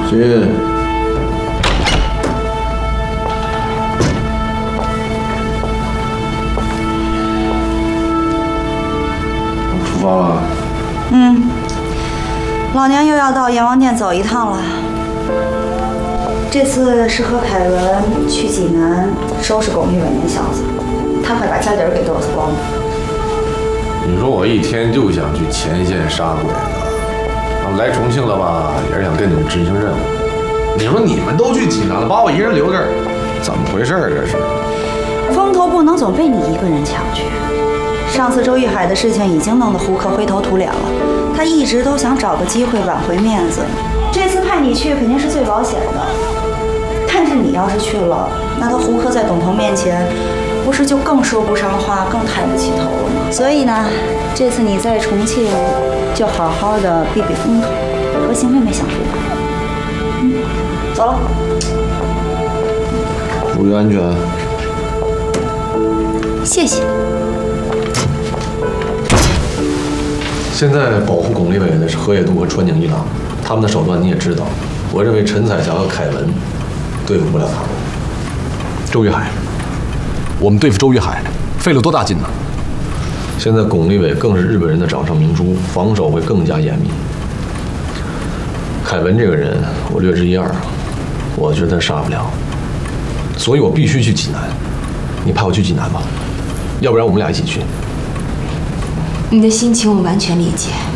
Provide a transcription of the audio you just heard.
进。出发了。 老娘又要到阎王殿走一趟了。这次是和凯文去济南收拾巩立伟那小子，他会把家底儿给嘚瑟光的。 你说我一天就想去前线杀鬼子，来重庆了吧，也是想跟你们执行任务。你说你们都去济南了，把我一人留这儿，怎么回事啊？这是。 风头不能总被你一个人抢去。上次周玉海的事情已经弄得胡克灰头土脸了，他一直都想找个机会挽回面子。这次派你去肯定是最保险的，但是你要是去了，那他胡克在董彤面前，不是就更说不上话，更抬不起头了吗？所以呢，这次你在重庆就好好的避避风头，和邢妹妹相处吧。走了。 注意安全。 谢谢。 现在保护巩立伟的是河野渡和川井一郎，他们的手段你也知道。我认为陈彩霞和凯文对付不了他们。 周玉海，我们对付周玉海费了多大劲呢？ 现在巩立伟更是日本人的掌上明珠，防守会更加严密。凯文这个人我略知一二，我觉得他杀不了，所以我必须去济南。你派我去济南吧，要不然我们俩一起去。 你的心情我完全理解。